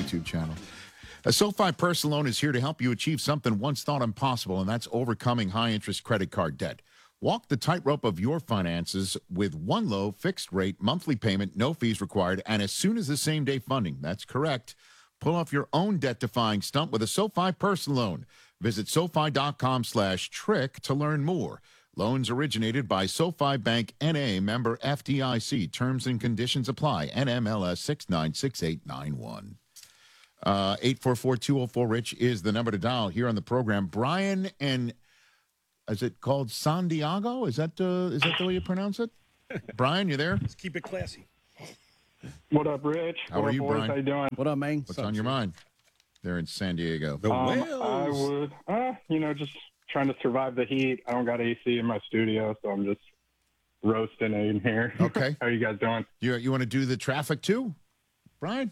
YouTube channel. A SoFi personal loan is here to help you achieve something once thought impossible, and that's overcoming high-interest credit card debt. Walk the tightrope of your finances with one low, fixed-rate, monthly payment, no fees required, and as soon as the same-day funding. That's correct. Pull off your own debt-defying stunt with a SoFi personal loan. Visit SoFi.com/trick to learn more. Loans originated by SoFi Bank N.A., member FDIC. Terms and conditions apply. NMLS 696891. 844-204-RICH is the number to dial here on the program. Brian and, is it called San Diego? Is that the way you pronounce it? Brian, you there? Let's keep it classy. What up, Rich? How are you, boys? Brian? How you doing? What up, man? What's on your mind? They're in San Diego. The Whales. I would, just trying to survive the heat. I don't got AC in my studio, so I'm just roasting in here. Okay. How you guys doing? You want to do the traffic too, Brian?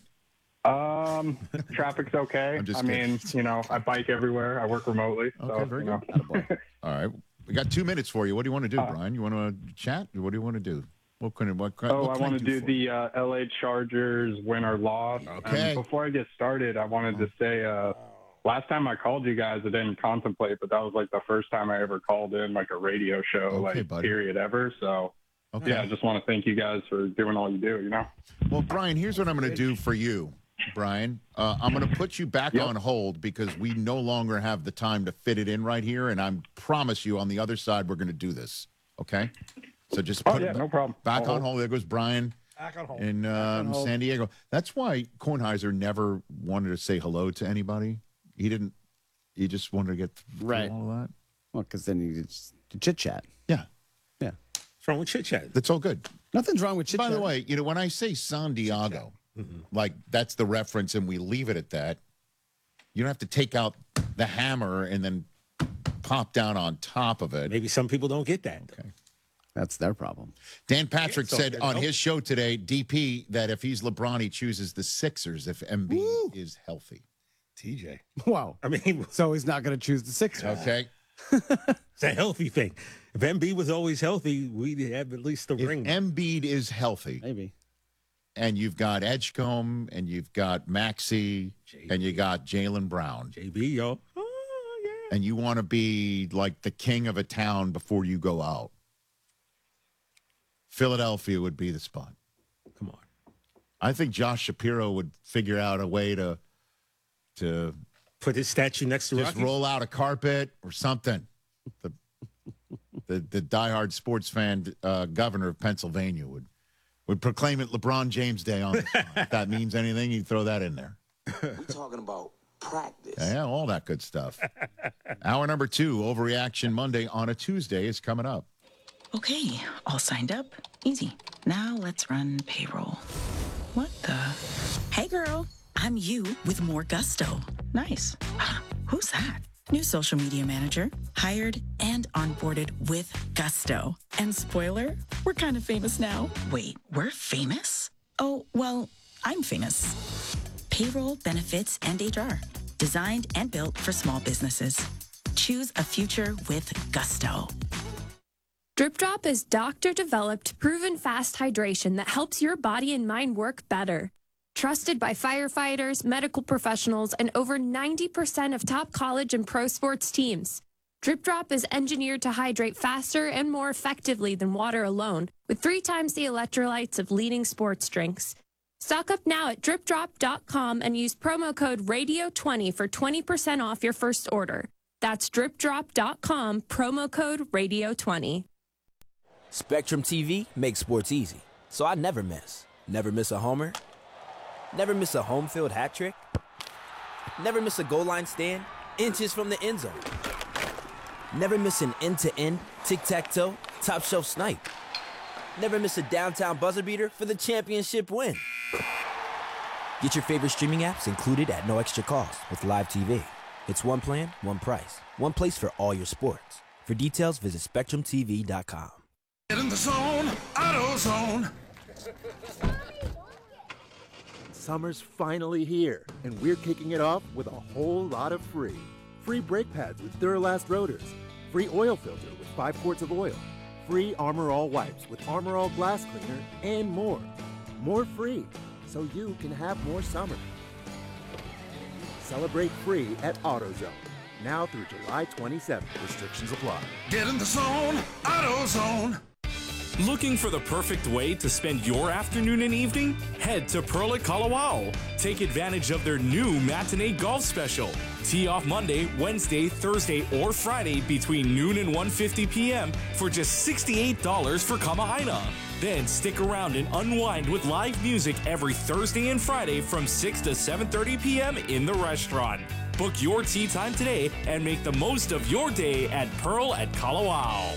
Traffic's okay. I'm just I mean, I bike everywhere. I work remotely. Okay, so, very good. All right. We got 2 minutes for you. What do you want to do, Brian? You want to chat? What do you want to do? What can I want to do the LA Chargers win or loss. Okay. Before I get started, I wanted to say last time I called you guys, I didn't contemplate, but that was like the first time I ever called in like a radio show, period ever. So, yeah, I just want to thank you guys for doing all you do, Well, Brian, here's what I'm going to do for you, Brian. I'm going to put you back on hold because we no longer have the time to fit it in right here, and I promise you on the other side we're going to do this, okay? So just put it no problem. Back on hold. There goes Brian in San Diego. That's why Kornheiser never wanted to say hello to anybody. He didn't. He just wanted to get through all of that. Well, because then you just chit-chat. Yeah. Yeah. What's wrong with chit-chat? That's all good. Nothing's wrong with chit-chat. By the way, when I say San Diego, like that's the reference and we leave it at that, you don't have to take out the hammer and then pop down on top of it. Maybe some people don't get that. Okay. That's their problem. Dan Patrick said on his show today, DP, that if he's LeBron, he chooses the Sixers if Embiid is healthy. TJ. Wow. I mean, so he's not going to choose the Sixers. Okay. It's a healthy thing. If Embiid was always healthy, we'd have at least the ring. Embiid is healthy. Maybe. And you've got Edgecombe, and you've got Maxey, and you got Jaylen Brown. JB, yo. Oh, yeah. And you want to be like the king of a town before you go out. Philadelphia would be the spot. Come on. I think Josh Shapiro would figure out a way to put his statue next to just Rockies? roll out a carpet or something. The diehard sports fan governor of Pennsylvania would proclaim it LeBron James Day on the spot. If that means anything, you throw that in there. We're talking about practice. Yeah, all that good stuff. Hour number 2, Overreaction Monday on a Tuesday is coming up. Okay, all signed up. Easy. Now let's run payroll. What the? Hey, girl. I'm you with more gusto. Nice. Who's that? New social media manager. Hired and onboarded with gusto. And spoiler, we're kind of famous now. Wait, we're famous? Oh, well, I'm famous. Payroll, benefits, and HR. Designed and built for small businesses. Choose a future with gusto. Drip Drop is doctor-developed, proven fast hydration that helps your body and mind work better. Trusted by firefighters, medical professionals, and over 90% of top college and pro sports teams. Drip Drop is engineered to hydrate faster and more effectively than water alone, with 3 times the electrolytes of leading sports drinks. Stock up now at dripdrop.com and use promo code RADIO20 for 20% off your first order. That's dripdrop.com, promo code RADIO20. Spectrum TV makes sports easy, so I never miss. Never miss a homer. Never miss a home field hat trick. Never miss a goal line stand inches from the end zone. Never miss an end-to-end, tic-tac-toe, top-shelf snipe. Never miss a downtown buzzer beater for the championship win. Get your favorite streaming apps included at no extra cost with Live TV. It's one plan, one price. One place for all your sports. For details, visit SpectrumTV.com. Get in the zone, AutoZone. Summer's finally here, and we're kicking it off with a whole lot of free. Free brake pads with Duralast rotors. Free oil filter with 5 quarts of oil. Free Armor All wipes with Armor All glass cleaner, and more. More free, so you can have more summer. Celebrate free at AutoZone. Now through July 27th. Restrictions apply. Get in the zone, AutoZone. Looking for the perfect way to spend your afternoon and evening? Head to Pearl at Kalawao. Take advantage of their new matinee golf special. Tee off Monday, Wednesday, Thursday, or Friday between noon and 1:50 p.m. for just $68 for Kama'aina. Then stick around and unwind with live music every Thursday and Friday from 6 to 7:30 p.m. in the restaurant. Book your tee time today and make the most of your day at Pearl at Kalawao.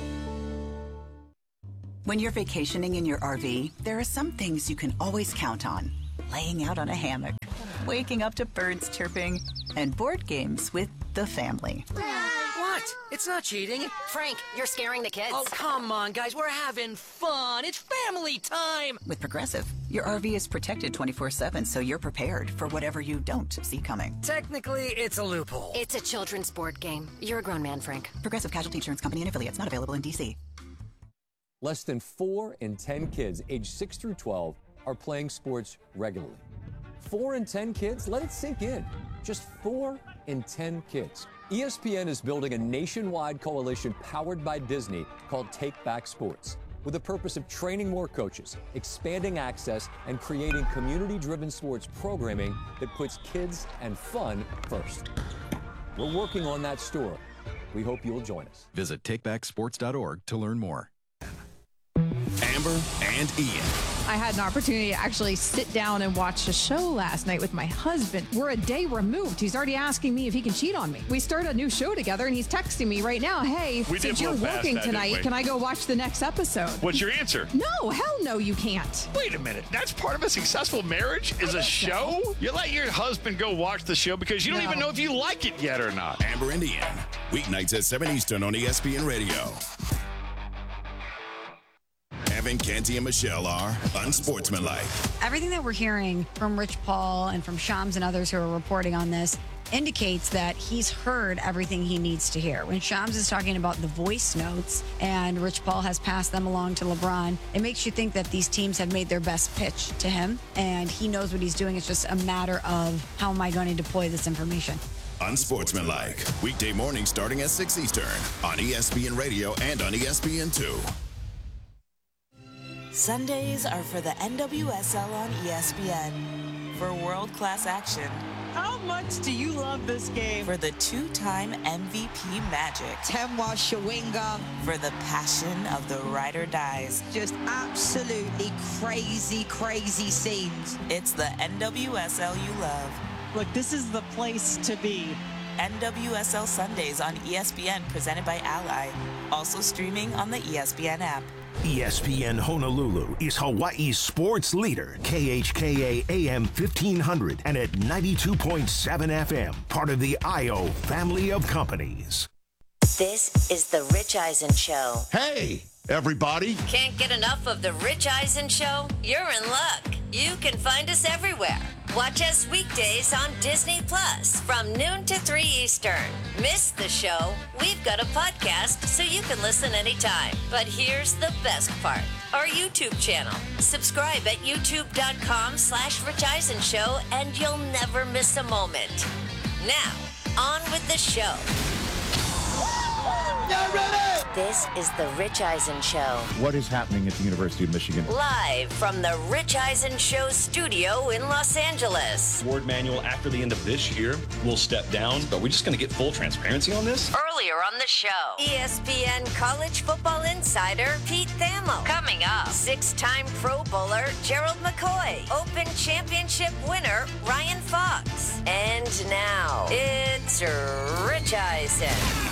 When you're vacationing in your RV, there are some things you can always count on. Laying out on a hammock, waking up to birds chirping, and board games with the family. What? It's not cheating. Frank, you're scaring the kids. Oh, come on, guys. We're having fun. It's family time. With Progressive, your RV is protected 24/7, so you're prepared for whatever you don't see coming. Technically, it's a loophole. It's a children's board game. You're a grown man, Frank. Progressive Casualty Insurance Company and affiliates, not available in D.C. Less than 4 in 10 kids aged 6 through 12 are playing sports regularly. 4 in 10 kids? Let it sink in. Just 4 in 10 kids. ESPN is building a nationwide coalition powered by Disney called Take Back Sports, with the purpose of training more coaches, expanding access, and creating community-driven sports programming that puts kids and fun first. We're working on that story. We hope you'll join us. Visit takebacksports.org to learn more. Amber and Ian. I had an opportunity to actually sit down and watch a show last night with my husband. We're a day removed. He's already asking me if he can cheat on me. We started a new show together, and he's texting me right now, hey, since you're working tonight, can I go watch the next episode? What's your answer? No, hell no, you can't. Wait a minute. That's part of a successful marriage is a show? So. You let your husband go watch the show because you don't even know if you like it yet or not. Amber and Ian. Weeknights at 7 Eastern on ESPN Radio. Evan, Canty, and Michelle are unsportsmanlike. Everything that we're hearing from Rich Paul and from Shams and others who are reporting on this indicates that he's heard everything he needs to hear. When Shams is talking about the voice notes and Rich Paul has passed them along to LeBron, it makes you think that these teams have made their best pitch to him and he knows what he's doing. It's just a matter of how am I going to deploy this information. Unsportsmanlike. Weekday mornings starting at 6 Eastern on ESPN Radio and on ESPN2. Sundays are for the NWSL on ESPN. For world-class action. How much do you love this game? For the two-time MVP magic. Temwa Shawinga. For the passion of the ride or dies. Just absolutely crazy, crazy scenes. It's the NWSL you love. Look, this is the place to be. NWSL Sundays on ESPN presented by Ally. Also streaming on the ESPN app. ESPN Honolulu is Hawaii's sports leader, KHKA AM 1500 and at 92.7 FM, part of the IO family of companies. This is The Rich Eisen Show. Hey, everybody. Can't get enough of The Rich Eisen Show? You're in luck. You can find us everywhere. Watch us weekdays on Disney Plus from noon to 3 Eastern. Miss the show? We've got a podcast so you can listen anytime. But here's the best part. Our YouTube channel. Subscribe at youtube.com/Rich Eisen Show and you'll never miss a moment. Now, on with the show. Get ready! This is The Rich Eisen Show. What is happening at the University of Michigan? Live from the Rich Eisen Show studio in Los Angeles. Ward Manual, after the end of this year, will step down. But we're just going to get full transparency on this? Earlier on the show, ESPN college football insider Pete Thamel. Coming up, 6-time Pro Bowler Gerald McCoy. Open Championship winner Ryan Fox. And now, it's Rich Eisen.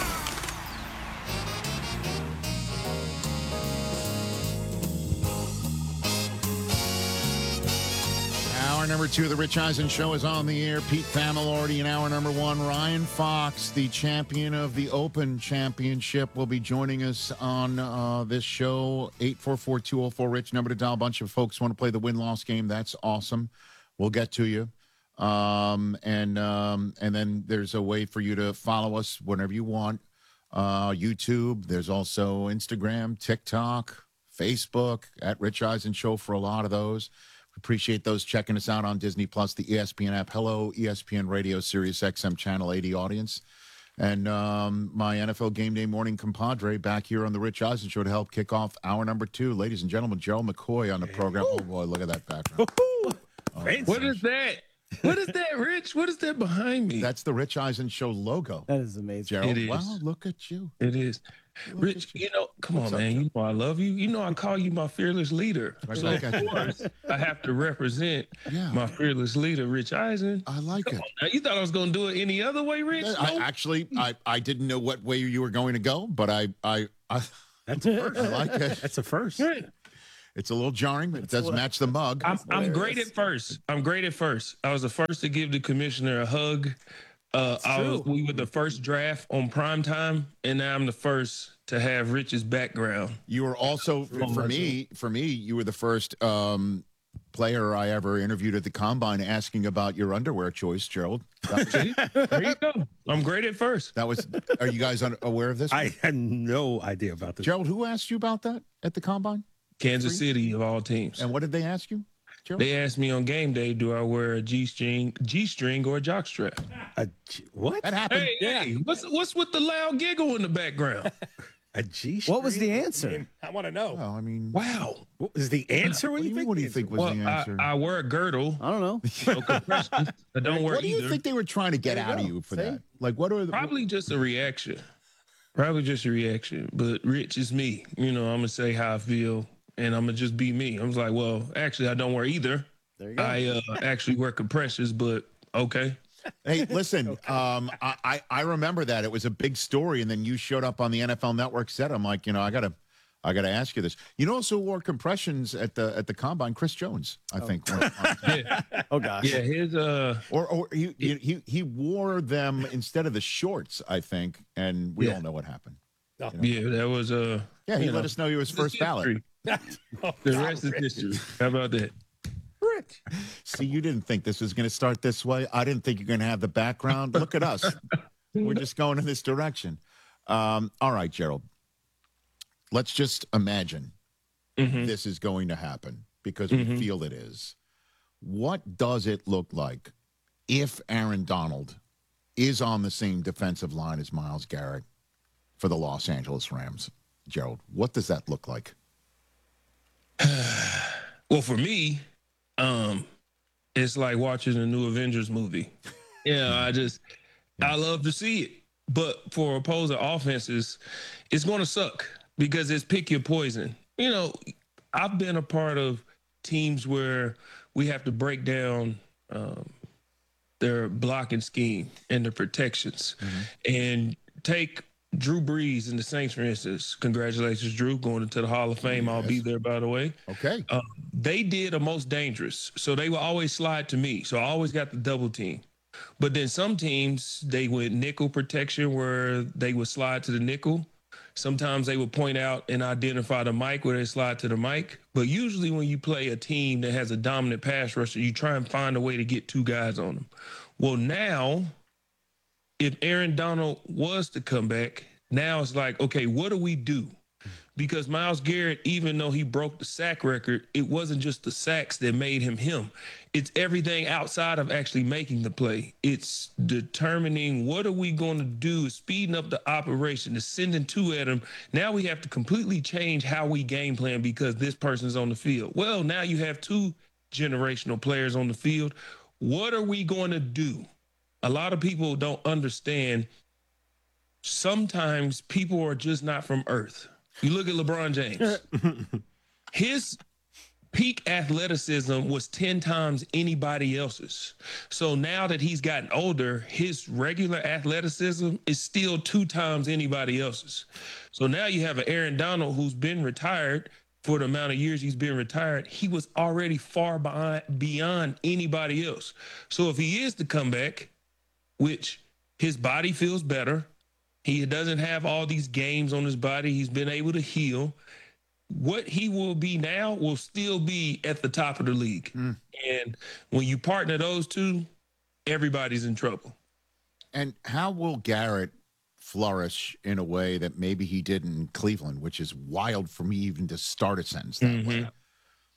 Hour number 2 of the Rich Eisen Show is on the air. Pete Thamel already in hour number 1. Ryan Fox, the champion of the Open Championship, will be joining us on this show. 844-204-RICH, number to dial. A bunch of folks want to play the win-loss game. That's awesome. We'll get to you. And then there's a way for you to follow us whenever you want. YouTube. There's also Instagram, TikTok, Facebook, at Rich Eisen Show for a lot of those. Appreciate those checking us out on Disney Plus, the ESPN app. Hello, ESPN Radio, Sirius XM Channel 80 audience. And my NFL Game Day morning compadre back here on the Rich Eisen Show to help kick off hour number 2. Ladies and gentlemen, Gerald McCoy on the program. Oh, boy, look at that background. What is that? What is that, Rich? What is that behind me? That's the Rich Eisen Show logo. That is amazing. Gerald, It is. wow, look at you. It is. Rich, come on, man. You know I love you. You know I call you my fearless leader. Right, So, like of course, I have to represent my fearless leader, Rich Eisen. I like it. Now, you thought I was going to do it any other way, Rich? I didn't know what way you were going to go, but That's a first. I like it. That's a first. Right. It's a little jarring, but it does match the mug. I'm great at first. I was the first to give the commissioner a hug. We were the first draft on primetime, and now I'm the first to have Rich's background. You were also, for me, you were the first player I ever interviewed at the Combine asking about your underwear choice, Gerald. There you go. I'm great at first. Are you guys aware of this? I had no idea about this. Gerald, who asked you about that at the Combine? Kansas City, of all teams. And what did they ask you, Gerald? They asked me on game day, do I wear a G-string or a jockstrap? What? That happened. Hey, what's with the loud giggle in the background? A G-string? What was the answer? I want to know. Well, I mean, wow. What was the answer? What do you think was the answer? I wear a girdle. I don't know. No compression. I don't wear What do you either. think they were trying to get out of you for that? Like, what are the... Probably just a reaction. But Rich is me. You know, I'm going to say how I feel, and I'm going to just be me. I was like, well, actually, I don't wear either. There you go. I actually wear compressions, but okay. Hey, listen, I remember that. It was a big story, and then you showed up on the NFL Network set. I'm like, I gotta ask you this. You know, also wore compressions at the Combine, Chris Jones, I think. Yeah. Oh gosh. Yeah, his or he wore them instead of the shorts, I think, and we all know what happened. Yeah, that was he let us know he was first ballot. The rest is history. How about that? See, you didn't think this was going to start this way. I didn't think you're going to have the background. Look at us. We're just going in this direction. All right, Gerald. Let's just imagine this is going to happen because we feel it is. What does it look like if Aaron Donald is on the same defensive line as Myles Garrett for the Los Angeles Rams? Gerald, what does that look like? Well, for me, it's like watching a new Avengers movie. I love to see it. But for opposing offenses, it's going to suck because it's pick your poison. You know, I've been a part of teams where we have to break down their blocking scheme and their protections. And take Drew Brees and the Saints, for instance. Congratulations, Drew, going into the Hall of Fame. I'll be there, by the way. Okay. They did a most dangerous. So they will always slide to me. So I always got the double team. But then some teams, they went nickel protection where they would slide to the nickel. Sometimes they would point out and identify the mic where they slide to the mic. But usually when you play a team that has a dominant pass rusher, you try and find a way to get two guys on them. Well, now, if Aaron Donald was to come back, now it's like, okay, what do we do? Because Myles Garrett, even though he broke the sack record, it wasn't just the sacks that made him him. It's everything outside of actually making the play. It's determining what are we going to do, speeding up the operation, to sending two at him. Now we have to completely change how we game plan because this person's on the field. Well, now you have two generational players on the field. What are we going to do? A lot of people don't understand. Sometimes people are just not from Earth. You look at LeBron James. His peak athleticism was 10 times anybody else's. So now that he's gotten older, his regular athleticism is still 2 times anybody else's. So now you have an Aaron Donald who's been retired for the amount of years he's been retired. He was already far beyond anybody else. So if he is to come back, which his body feels better, he doesn't have all these games on his body. He's been able to heal. What he will be now will still be at the top of the league. And when you partner those two, everybody's in trouble. And how will Garrett flourish in a way that maybe he did in Cleveland, which is wild for me even to start a sentence that way?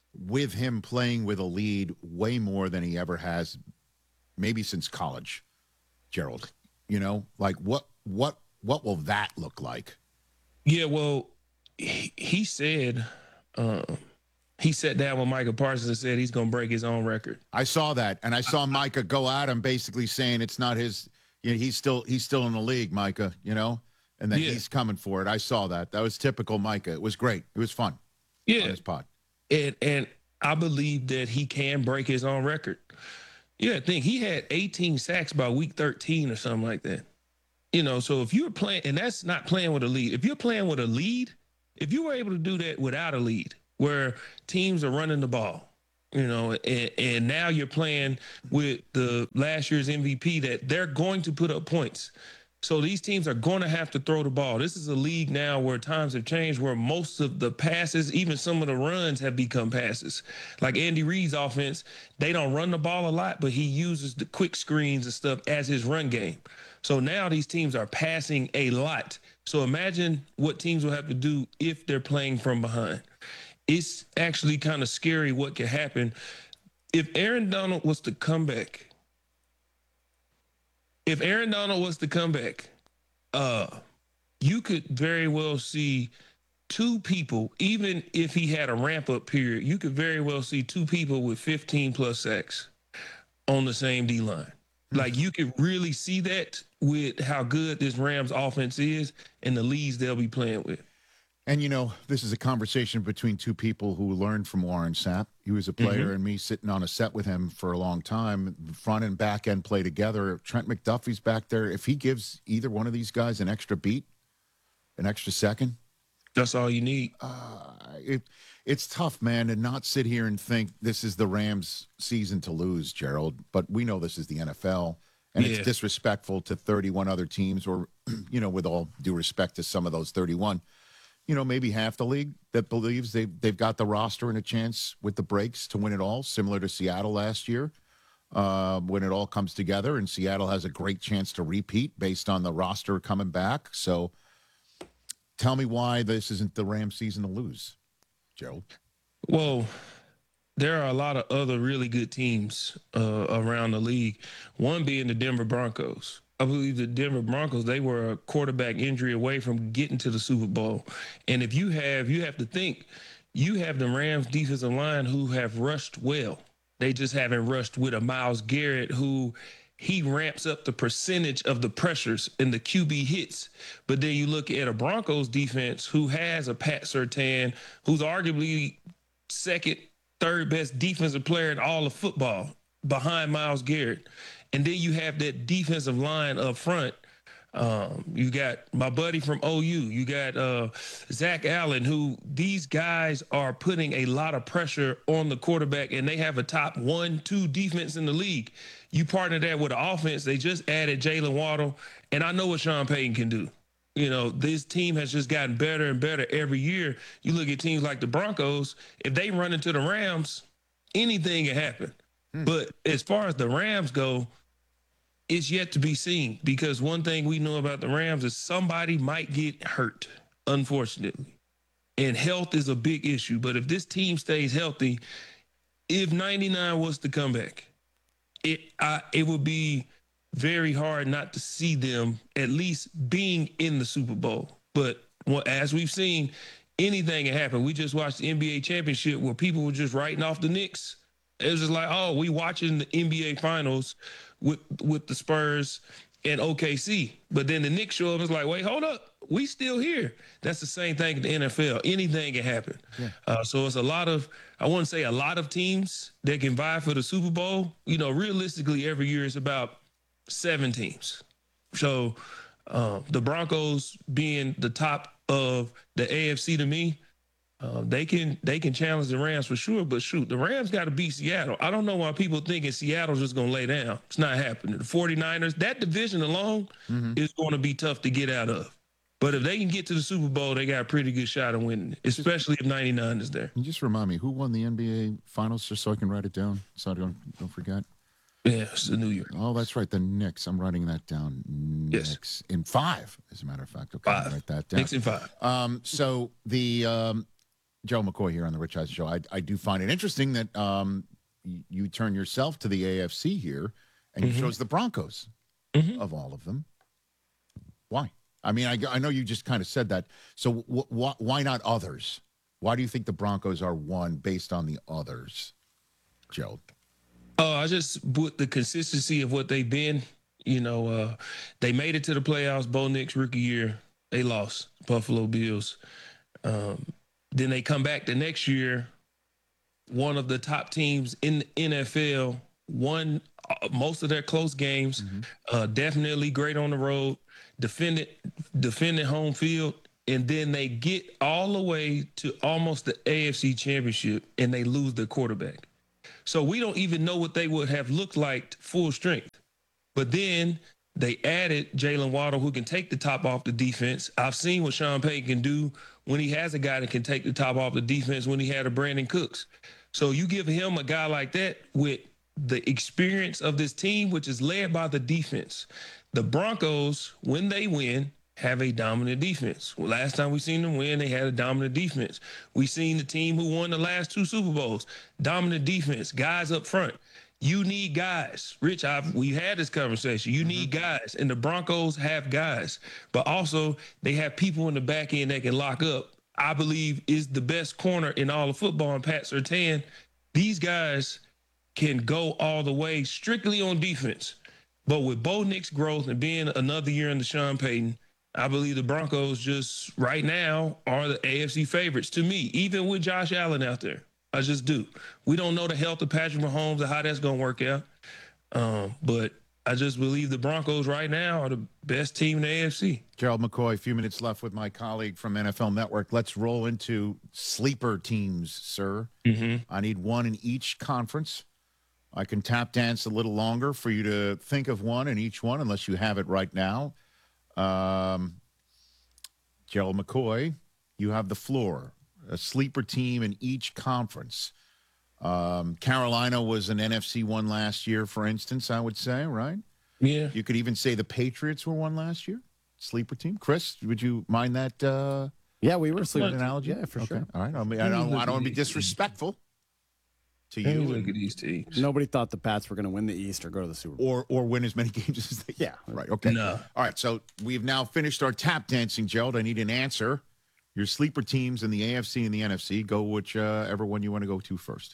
with him playing with a lead way more than he ever has, maybe since college, Gerald. You know, like what will that look like? Yeah, well, he said he sat down with Micah Parsons and said he's going to break his own record. I saw that, and I saw Micah go at him, basically saying it's not his. You know, he's still in the league, Micah. You know, and then he's coming for it. I saw that. That was typical Micah. It was great. It was fun. Yeah, on his pod. And I believe that he can break his own record. Yeah, I think he had 18 sacks by week 13 or something like that. You know, so if you're playing, and that's not playing with a lead. If you're playing with a lead, if you were able to do that without a lead, where teams are running the ball, you know, and now you're playing with the last year's MVP, that they're going to put up points. So these teams are going to have to throw the ball. This is a league now where times have changed, where most of the passes, even some of the runs, have become passes. Like Andy Reid's offense, they don't run the ball a lot, but he uses the quick screens and stuff as his run game. So now these teams are passing a lot. So imagine what teams will have to do if they're playing from behind. It's actually kind of scary what could happen if Aaron Donald was to come back. If Aaron Donald was to come back, you could very well see two people, even if he had a ramp-up period, you could very well see two people with 15-plus sacks on the same D-line. Like, you could really see that with how good this Rams offense is and the leads they'll be playing with. And, you know, this is a conversation between two people who learned from Warren Sapp. He was a player, and me sitting on a set with him for a long time. Front and back end play together. Trent McDuffie's back there. If he gives either one of these guys an extra beat, an extra second, that's all you need. It's tough, man, to not sit here and think this is the Rams' season to lose, Gerald. But we know this is the NFL, and it's disrespectful to 31 other teams, or, you know, with all due respect to some of those 31. You know, maybe half the league that believes they've got the roster and a chance with the breaks to win it all, similar to Seattle last year, when it all comes together. And Seattle has a great chance to repeat based on the roster coming back. So tell me why this isn't the Rams season to lose, Gerald. Well, there are a lot of other really good teams around the league, one being the Denver Broncos. I believe the Denver Broncos, they were a quarterback injury away from getting to the Super Bowl. And if you have to think, you have the Rams defensive line who have rushed well. They just haven't rushed with a Myles Garrett who he ramps up the percentage of the pressures and the QB hits. But then you look at a Broncos defense who has a Pat Surtain, who's arguably second, third best defensive player in all of football behind Myles Garrett. And then you have that defensive line up front. You got my buddy from OU. You got Zach Allen, who these guys are putting a lot of pressure on the quarterback, and they have a top 1-2 defense in the league. You partner that with the offense. They just added Jalen Waddle, and I know what Sean Payton can do. You know, this team has just gotten better and better every year. You look at teams like the Broncos, if they run into the Rams, anything can happen. But as far as the Rams go, it's yet to be seen, because one thing we know about the Rams is somebody might get hurt, unfortunately. And health is a big issue. But if this team stays healthy, if 99 was to come back, it would be very hard not to see them at least being in the Super Bowl. But as we've seen, anything can happen. We just watched the NBA championship where people were just writing off the Knicks. It was just like, oh, we watching the NBA finals with the Spurs and OKC. But then the Knicks show up and it's like, wait, hold up. We still here. That's the same thing in the NFL. Anything can happen. Yeah. So it's I wouldn't say a lot of teams that can vie for the Super Bowl. You know, realistically, every year it's about 7 teams. So the Broncos being the top of the AFC to me, they can challenge the Rams for sure, but shoot, the Rams got to beat Seattle. I don't know why people thinking Seattle's just going to lay down. It's not happening. The 49ers, that division alone is going to be tough to get out of. But if they can get to the Super Bowl, they got a pretty good shot of winning, especially if 99 is there. Can you just remind me, who won the NBA Finals, just so I can write it down so I don't forget? Yeah, it's the New York. Oh, that's right, the Knicks. I'm writing that down. Knicks in 5, as a matter of fact. Okay, 5. I'll write that down. Knicks in 5. So the Joe McCoy here on the Rich Eisen Show. I do find it interesting that you turn yourself to the AFC here, and you chose the Broncos of all of them. Why? I mean, I know you just kind of said that. So why not others? Why do you think the Broncos are one based on the others, Joe? I just with the consistency of what they've been. They made it to the playoffs. Bo Nix rookie year, they lost Buffalo Bills. Then they come back the next year, one of the top teams in the NFL, won most of their close games, definitely great on the road, defended home field, and then they get all the way to almost the AFC Championship, and they lose their quarterback. So we don't even know what they would have looked like full strength. But then they added Jalen Waddle, who can take the top off the defense. I've seen what Sean Payton can do when he has a guy that can take the top off the defense when he had a Brandon Cooks. So you give him a guy like that with the experience of this team, which is led by the defense. The Broncos, when they win, have a dominant defense. Well, last time we seen them win, they had a dominant defense. We seen the team who won the last 2 Super Bowls, dominant defense, guys up front. You need guys. Rich, we had this conversation. You need guys, and the Broncos have guys, but also they have people in the back end that can lock up. I believe is the best corner in all of football, and Pat Surtain. These guys can go all the way strictly on defense. But with Bo Nix growth and being another year in the Sean Payton, I believe the Broncos just right now are the AFC favorites to me, even with Josh Allen out there. I just do. We don't know the health of Patrick Mahomes and how that's going to work out. But I just believe the Broncos right now are the best team in the AFC. Gerald McCoy, a few minutes left with my colleague from NFL Network. Let's roll into sleeper teams, sir. I need one in each conference. I can tap dance a little longer for you to think of one in each one, unless you have it right now. Gerald McCoy, you have the floor. A sleeper team in each conference. Carolina was an NFC one last year, for instance, I would say, right? Yeah. You could even say the Patriots were one last year. Sleeper team. Chris, would you mind that? Yeah, we were sleeper analogy. Yeah, for sure. All right. I don't want to be disrespectful to you. Look at these teams. Nobody thought the Pats were going to win the East or go to the Super Bowl. Or win as many games as they Yeah. Right. Okay. No. All right. So we've now finished our tap dancing, Gerald. I need an answer. Your sleeper teams in the AFC and the NFC. Go whichever one you want to go to first.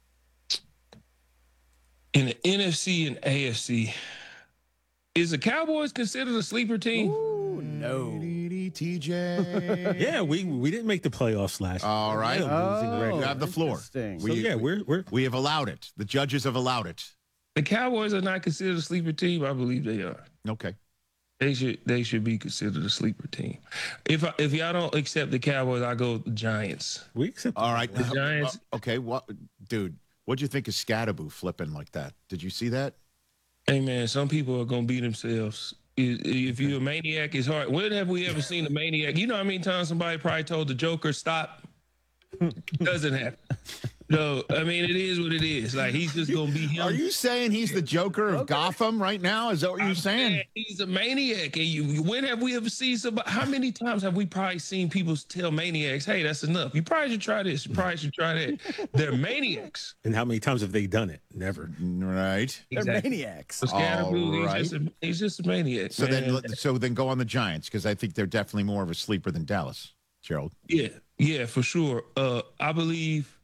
In the NFC and AFC, is the Cowboys considered a sleeper team? Ooh, no. TJ. Yeah, we didn't make the playoffs last year. All right. You have the floor. We have allowed it. The judges have allowed it. The Cowboys are not considered a sleeper team. I believe they are. Okay. They should be considered a sleeper team. If y'all don't accept the Cowboys, I go with the Giants. We accept. All right, the Giants. Okay, dude? What'd you think of Scadaboo flipping like that? Did you see that? Hey man, some people are gonna beat themselves. If you're a maniac, it's hard. When have we ever seen a maniac? You know how many times somebody probably told the Joker stop? Doesn't happen. No, I mean, it is what it is. Like, he's just going to be him. Are you saying he's the Joker of Gotham right now? Is that what you're saying? He's a maniac. And when have we ever seen somebody? How many times have we probably seen people tell maniacs, hey, that's enough. You probably should try this. You probably should try that. They're maniacs. And how many times have they done it? Never. Right. They're maniacs. So Scadaboo, he's just a maniac. So then go on the Giants, because I think they're definitely more of a sleeper than Dallas, Gerald. Yeah, for sure. I believe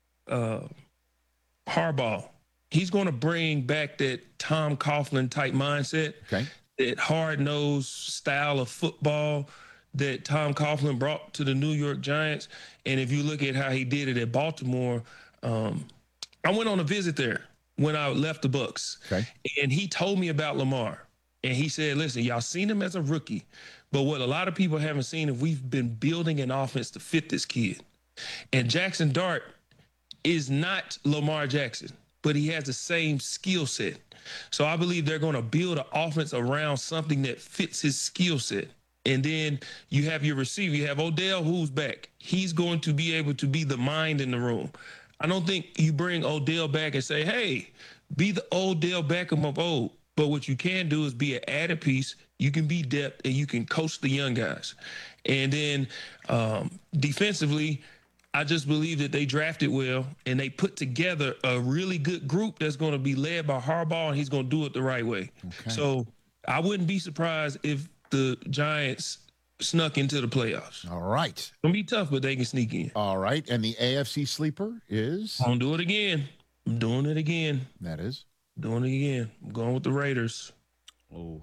Harbaugh, he's going to bring back that Tom Coughlin type mindset, that hard-nosed style of football that Tom Coughlin brought to the New York Giants. And if you look at how he did it at Baltimore, I went on a visit there when I left the Bucs, and he told me about Lamar. And he said, listen, y'all seen him as a rookie, but what a lot of people haven't seen is we've been building an offense to fit this kid. And Jackson Dart is not Lamar Jackson, but he has the same skill set. So I believe they're going to build an offense around something that fits his skill set. And then you have your receiver. You have Odell, who's back. He's going to be able to be the mind in the room. I don't think you bring Odell back and say, hey, be the Odell Beckham of old. But what you can do is be an added piece. You can be depth, and you can coach the young guys. And then defensively, I just believe that they drafted well and they put together a really good group that's going to be led by Harbaugh, and he's going to do it the right way. Okay. So I wouldn't be surprised if the Giants snuck into the playoffs. All right. It's going to be tough, but they can sneak in. All right. And the AFC sleeper is? I'm going to do it again. I'm doing it again. That is? Doing it again. I'm going with the Raiders. Oh.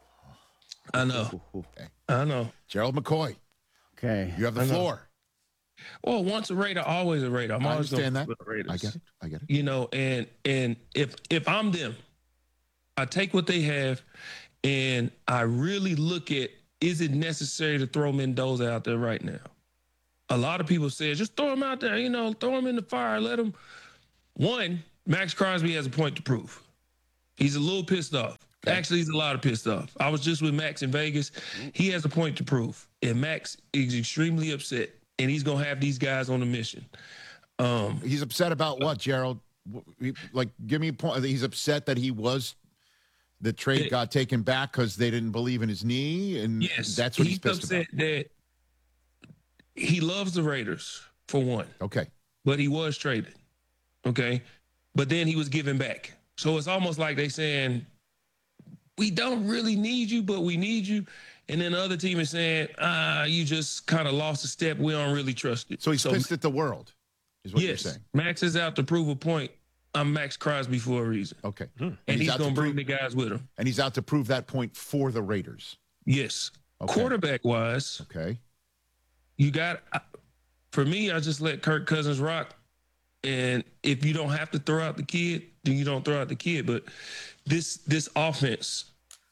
I know. Okay. I know. Gerald McCoy. Okay. You have the floor. Well, once a Raider, always a Raider. I'm I always understand that. with the Raiders. I get it. You know, and if I'm them, I take what they have and I really look at, is it necessary to throw Mendoza out there right now? A lot of people say, just throw him out there, you know, throw him in the fire, let him. One, Max Crosby has a point to prove. He's a little pissed off. Okay. Actually, he's a lot of pissed off. I was just with Max in Vegas. He has a point to prove. And Max is extremely upset. And he's going to have these guys on a mission. He's upset about what, Gerald? Like, give me a point. He's upset that the trade got taken back because they didn't believe in his knee, and that's what he's pissed upset about. That he loves the Raiders, for one. Okay. But he was traded. Okay. But then he was given back. So it's almost like they saying, we don't really need you, but we need you. And then the other team is saying, you just kind of lost a step. We don't really trust it. So he's pissed at the world, is what you're saying. Max is out to prove a point. I'm Max Crosby for a reason. Okay. And he's going to bring the guys with him. And he's out to prove that point for the Raiders. Yes. Okay. Quarterback-wise. Okay. You got, for me, I just let Kirk Cousins rock. And if you don't have to throw out the kid, then you don't throw out the kid. But this offense,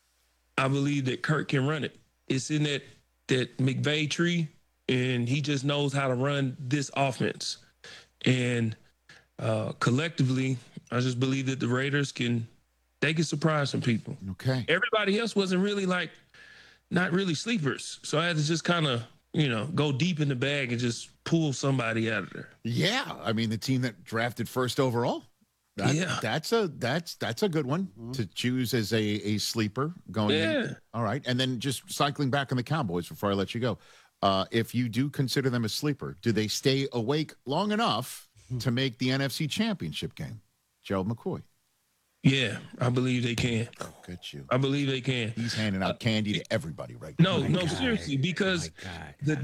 I believe that Kirk can run it. It's in that McVay tree, and he just knows how to run this offense. And collectively, I just believe that the Raiders can surprise some people. Okay. Everybody else wasn't really not really sleepers. So I had to just kind of, go deep in the bag and just pull somebody out of there. Yeah. I mean, the team that drafted first overall. That's a good one to choose as a sleeper going in. All right. And then just cycling back on the Cowboys before I let you go. If you do consider them a sleeper, do they stay awake long enough to make the NFC Championship game? Gerald McCoy. Yeah, I believe they can. Look at you. I believe they can. He's handing out candy to everybody right now. No, seriously, because the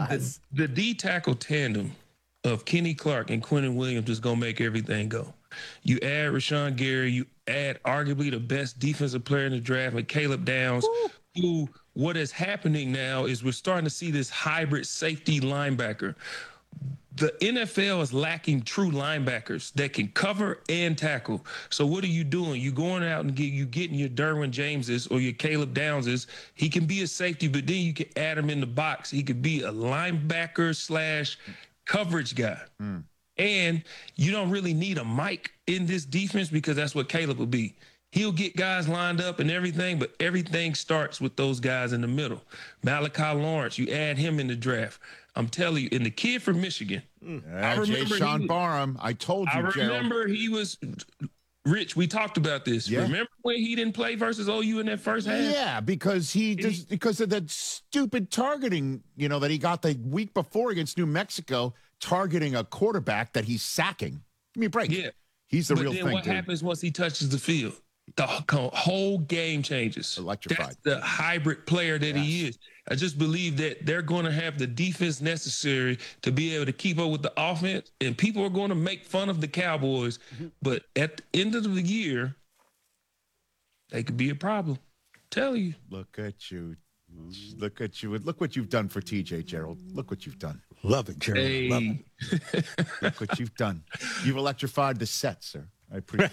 D tackle tandem of Kenny Clark and Quentin Williams is going to make everything go. You add Rashawn Gary, you add arguably the best defensive player in the draft with Caleb Downs, who what is happening now is we're starting to see this hybrid safety linebacker. The NFL is lacking true linebackers that can cover and tackle. So what are you doing? You're going out and getting your Derwin Jameses or your Caleb Downses. He can be a safety, but then you can add him in the box. He could be a linebacker / coverage guy. And you don't really need a Mike in this defense because that's what Caleb will be. He'll get guys lined up and everything, but everything starts with those guys in the middle. Malachi Lawrence, you add him in the draft. I'm telling you, and the kid from Michigan. I remember Sean Barham. I told you, Gerald. I remember he was Rich. We talked about this. Yeah. Remember when he didn't play versus OU in that first half? Yeah, because because of that stupid targeting, that he got the week before against New Mexico, targeting a quarterback that he's sacking. Give me a break. Yeah, he's the real thing. But then what happens once he touches the field? The whole game changes. Electrified. That's the hybrid player that he is. I just believe that they're going to have the defense necessary to be able to keep up with the offense, and people are going to make fun of the Cowboys. But at the end of the year, they could be a problem. Tell you. Look at you. Look at you. Look what you've done for TJ, Gerald. Look what you've done. Love it, Gerald. Hey. Love it. Look what you've done. You've electrified the set, sir. I appreciate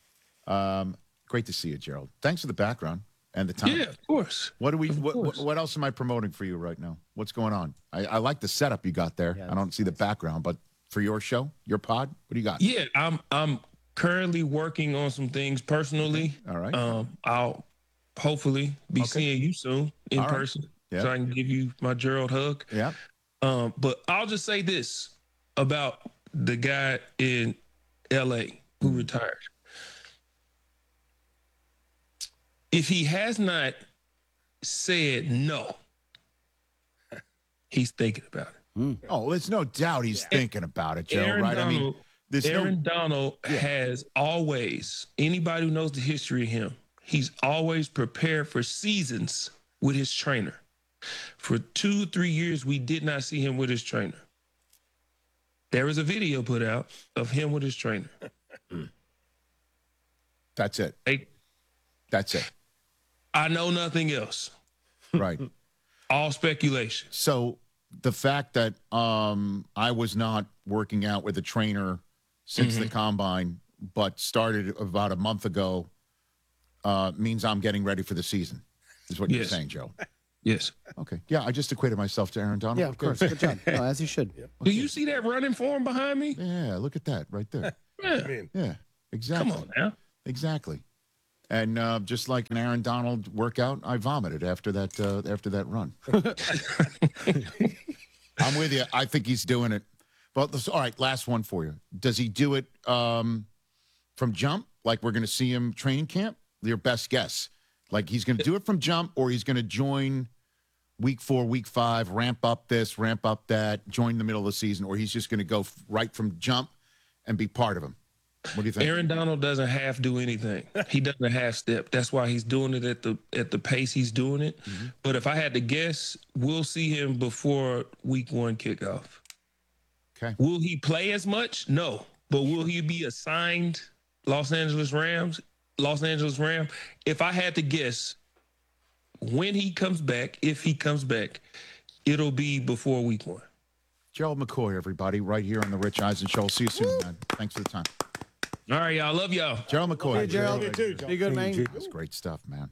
it. Great to see you, Gerald. Thanks for the background and the time. Yeah, of course. What else am I promoting for you right now? What's going on? I like the setup you got there. I don't see the background, but for your show, your pod, what do you got? Yeah, I'm currently working on some things personally. All right. I'll hopefully be seeing you soon in person, so I can give you my Gerald hug. Yeah. But I'll just say this about the guy in L.A. who retired. If he has not said no, he's thinking about it. Oh, there's no doubt he's thinking about it, Joe, Aaron right? Donald, I mean, there's Aaron Donald has always, anybody who knows the history of him, he's always prepared for seasons with his trainer. For 2-3 years, we did not see him with his trainer. There was a video put out of him with his trainer. That's it. That's it. I know nothing else. Right. All speculation. So the fact that I was not working out with a trainer since the combine, but started about a month ago, means I'm getting ready for the season, is what you're saying, Joe. Yes. Okay. Yeah, I just equated myself to Aaron Donald. Yeah, of course. Good job. No, as you should. Do you see that running form behind me? Yeah, look at that right there. Yeah. Exactly. Come on now. Exactly. And just like an Aaron Donald workout, I vomited after that run. I'm with you. I think he's doing it. But all right, last one for you. Does he do it from jump? Like we're going to see him training camp? Your best guess. Like he's going to do it from jump, or he's going to join week 4, week 5, ramp up this, ramp up that, join the middle of the season, or he's just going to go right from jump and be part of him. What do you think? Aaron Donald doesn't half do anything. He doesn't half step. That's why he's doing it at the pace he's doing it. But if I had to guess, we'll see him before week 1 kickoff. Okay. Will he play as much? No. But will he be assigned Los Angeles Ram? If I had to guess, when he comes back, if he comes back, it'll be before week 1. Gerald McCoy, everybody, right here on the Rich Eisen Show. See you soon, man. Thanks for the time. All right, y'all. Love y'all. Gerald McCoy. Hey, Gerald. You too, Be good, man. That's great stuff, man.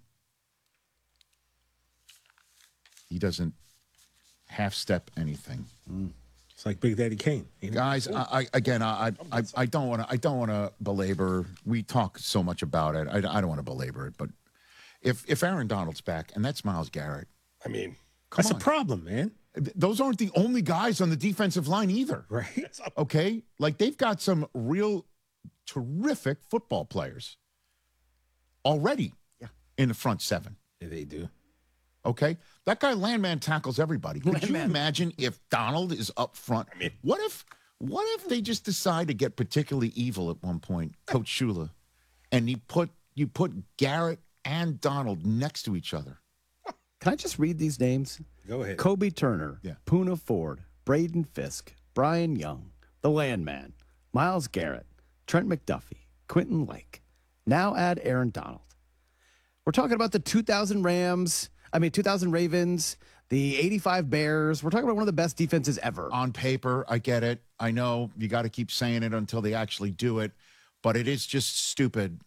He doesn't half-step anything. It's like Big Daddy Kane. Guys, I don't want to belabor. We talk so much about it. I don't want to belabor it, but if Aaron Donald's back, and that's Myles Garrett, I mean, that's a problem, man. Those aren't the only guys on the defensive line either. Right. Okay? Like, they've got some real terrific football players already in the front 7. Yeah, they do. Okay? That guy Landman tackles everybody. Could you imagine if Donald is up front? I mean, what if they just decide to get particularly evil at one point, Coach Shula, and you put Garrett and Donald next to each other? Can I just read these names? Go ahead. Kobe Turner, Poona Ford, Braden Fisk, Brian Young, the Landman, Myles Garrett, Trent McDuffie, Quentin Lake. Now add Aaron Donald. We're talking about the 2000 Ravens, the 85 Bears. We're talking about one of the best defenses ever. On paper, I get it. I know you got to keep saying it until they actually do it, but it is just stupid.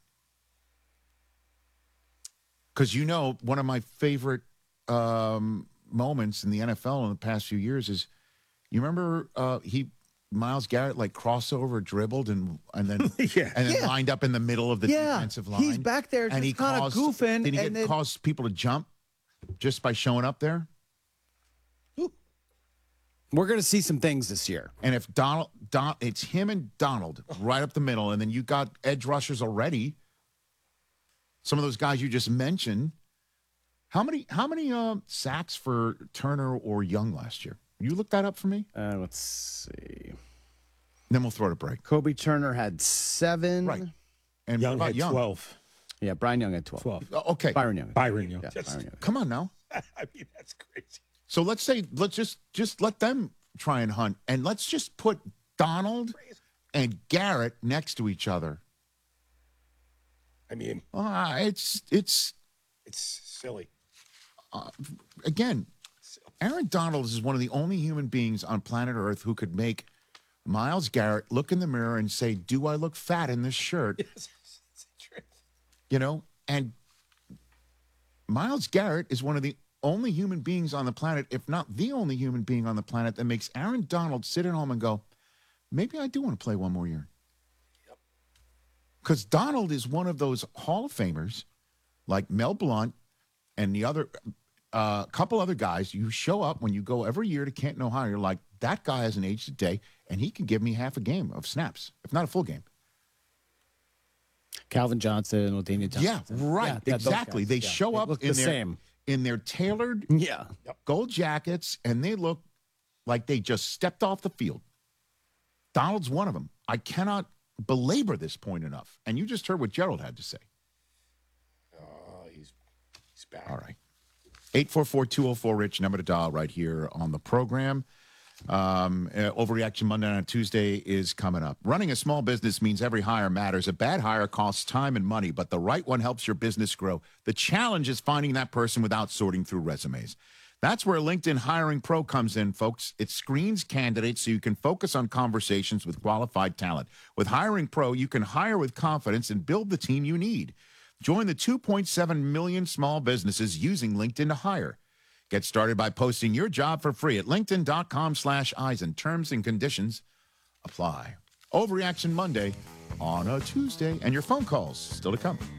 Because one of my favorite moments in the NFL in the past few years is, you remember Myles Garrett like crossover dribbled and then lined up in the middle of the defensive line. He's back there and he kind of goofing. Did he cause people to jump just by showing up there? We're going to see some things this year. And if it's him and Donald right up the middle, and then you got edge rushers already. Some of those guys you just mentioned. How many sacks for Turner or Young last year? You look that up for me? Let's see. Then we'll throw it a break. Kobe Turner had 7. Right. And Young had Young? 12. Yeah, Brian Young had 12. Okay. Byron Young. Yeah, Byron Young. Come on now. I mean, that's crazy. So let's just let them try and hunt. And let's just put Donald and Garrett next to each other. I mean, it's silly. Again, Aaron Donald is one of the only human beings on planet Earth who could make Myles Garrett look in the mirror and say, "Do I look fat in this shirt?" And Myles Garrett is one of the only human beings on the planet, if not the only human being on the planet, that makes Aaron Donald sit at home and go, maybe I do want to play one more year. Because Donald is one of those Hall of Famers, like Mel Blount and the other couple other guys. You show up when you go every year to Canton, Ohio. You're like, that guy has an age today, and he can give me half a game of snaps, if not a full game. Calvin Johnson, Ladainian Johnson. Yeah, right. Yeah, exactly. They show up in their in their tailored gold jackets, and they look like they just stepped off the field. Donald's one of them. I cannot belabor this point enough. And you just heard what Gerald had to say. He's back. All right. 844-204-RICH, number to dial right here on the program. Overreaction Monday on Tuesday is coming up. Running a small business means every hire matters. A bad hire costs time and money, but the right one helps your business grow. The challenge is finding that person without sorting through resumes. That's where LinkedIn Hiring Pro comes in, folks. It screens candidates so you can focus on conversations with qualified talent. With Hiring Pro, you can hire with confidence and build the team you need. Join the 2.7 million small businesses using LinkedIn to hire. Get started by posting your job for free at linkedin.com/Eisen. Terms and conditions apply. Overreaction Monday on a Tuesday. And your phone calls still to come.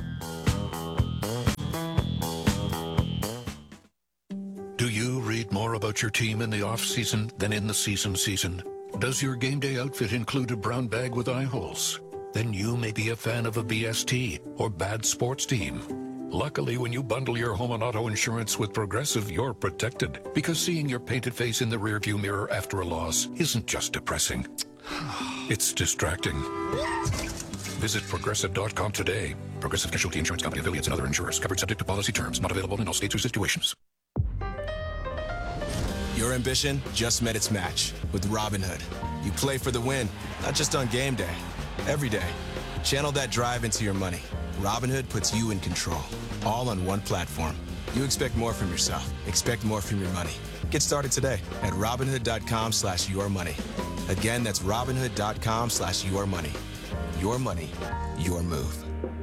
Do you read more about your team in the off-season than in the season? Does your game day outfit include a brown bag with eye holes? Then you may be a fan of a BST or bad sports team. Luckily, when you bundle your home and auto insurance with Progressive, you're protected. Because seeing your painted face in the rearview mirror after a loss isn't just depressing. It's distracting. Visit Progressive.com today. Progressive Casualty Insurance Company, affiliates, and other insurers. Covered subject to policy terms. Not available in all states or situations. Your ambition just met its match with Robinhood. You play for the win, not just on game day. Every day. Channel that drive into your money. Robinhood puts you in control, all on one platform. You expect more from yourself. Expect more from your money. Get started today at Robinhood.com/yourmoney. Again, that's Robinhood.com/yourmoney. Your money, your move.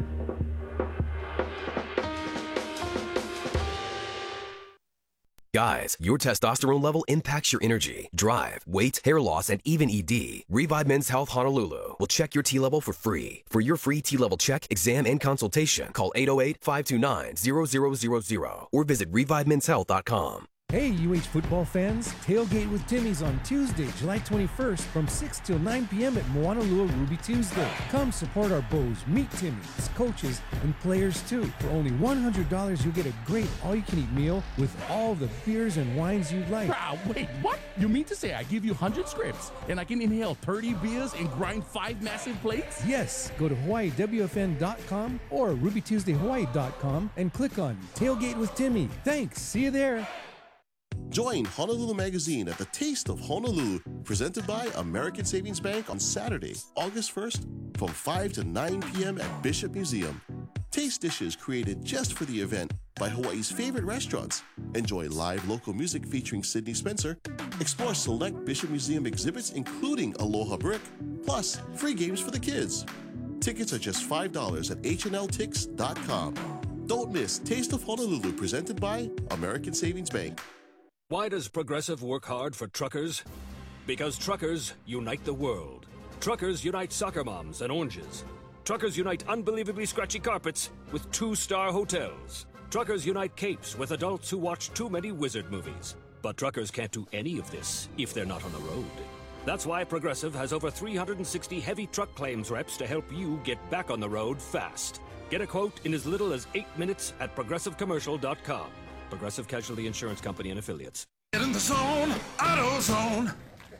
Guys, your testosterone level impacts your energy, drive, weight, hair loss, and even ED. Revive Men's Health Honolulu will check your T level for free. For your free T level check, exam, and consultation, call 808-529-0000 or visit ReviveMen'sHealth.com. Hey, UH football fans, tailgate with Timmy's on Tuesday, July 21st from 6 till 9 p.m. at Moanalua Ruby Tuesday. Come support our Bows, meet Timmy, his coaches, and players too. For only $100, you'll get a great all-you-can-eat meal with all the beers and wines you'd like. Wait, what? You mean to say I give you 100 scripts and I can inhale 30 beers and grind 5 massive plates? Yes, go to HawaiiWFN.com or RubyTuesdayHawaii.com and click on Tailgate with Timmy. Thanks, see you there. Join Honolulu Magazine at the Taste of Honolulu, presented by American Savings Bank on Saturday, August 1st, from 5 to 9 p.m. at Bishop Museum. Taste dishes created just for the event by Hawaii's favorite restaurants. Enjoy live local music featuring Sydney Spencer. Explore select Bishop Museum exhibits, including Aloha Brick, plus free games for the kids. Tickets are just $5 at hnltix.com. Don't miss Taste of Honolulu, presented by American Savings Bank. Why does Progressive work hard for truckers? Because truckers unite the world. Truckers unite soccer moms and oranges. Truckers unite unbelievably scratchy carpets with 2-star hotels. Truckers unite capes with adults who watch too many wizard movies. But truckers can't do any of this if they're not on the road. That's why Progressive has over 360 heavy truck claims reps to help you get back on the road fast. Get a quote in as little as 8 minutes at ProgressiveCommercial.com. Progressive Casualty Insurance Company and Affiliates. Get in the zone, AutoZone.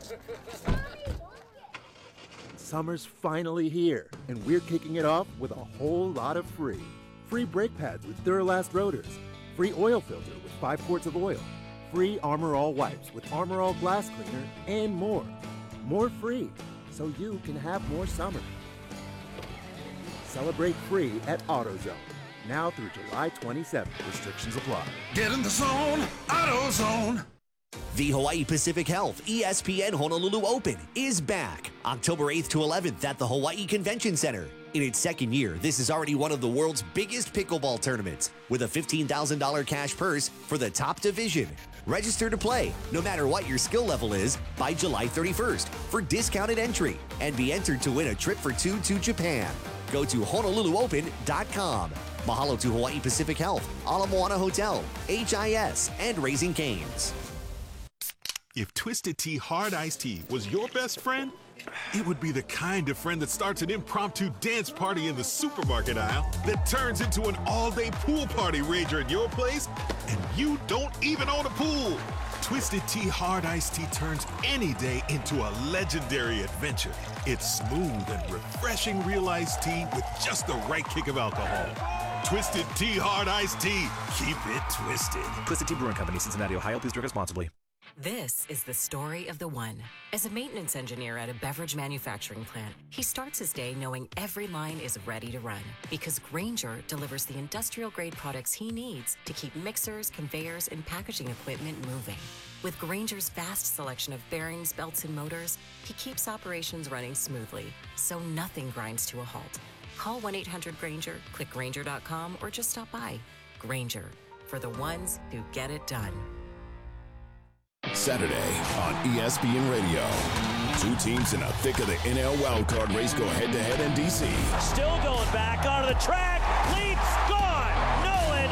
Summer's finally here, and we're kicking it off with a whole lot of free. Free brake pads with Duralast rotors. Free oil filter with 5 quarts of oil. Free Armor All wipes with Armor All glass cleaner, and more. More free, so you can have more summer. Celebrate free at AutoZone. Now through July 27th. Restrictions apply. Get in the zone, AutoZone. The Hawaii Pacific Health ESPN Honolulu Open is back October 8th to 11th at the Hawaii Convention Center. In its second year, this is already one of the world's biggest pickleball tournaments with a $15,000 cash purse for the top division. Register to play, no matter what your skill level is, by July 31st for discounted entry and be entered to win a trip for 2 to Japan. Go to HonoluluOpen.com. Mahalo to Hawaii Pacific Health, Ala Moana Hotel, HIS, and Raising Cane's. If Twisted Tea Hard Iced Tea was your best friend, it would be the kind of friend that starts an impromptu dance party in the supermarket aisle that turns into an all-day pool party rager at your place, and you don't even own a pool. Twisted Tea Hard Iced Tea turns any day into a legendary adventure. It's smooth and refreshing real iced tea with just the right kick of alcohol. Twisted Tea Hard Iced Tea. Keep it twisted. Twisted Tea Brewing Company, Cincinnati, Ohio. Please drink responsibly. This is the story of the one. As a maintenance engineer at a beverage manufacturing plant, he starts his day knowing every line is ready to run because Grainger delivers the industrial-grade products he needs to keep mixers, conveyors, and packaging equipment moving. With Grainger's vast selection of bearings, belts, and motors, he keeps operations running smoothly, so nothing grinds to a halt. Call 1-800-GRAINGER, click Grainger.com, or just stop by. Grainger, for the ones who get it done. Saturday on ESPN Radio. Two teams in the thick of the NL wildcard race go head-to-head in D.C. Still going back onto the track. Lead, gone.